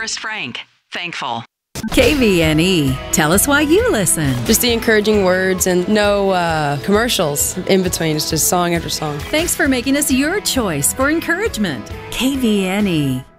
Forrest Frank, Thankful. KVNE. Tell us why you listen. Just the encouraging words and no commercials in between. It's just song after song. Thanks for making us your choice for encouragement. KVNE.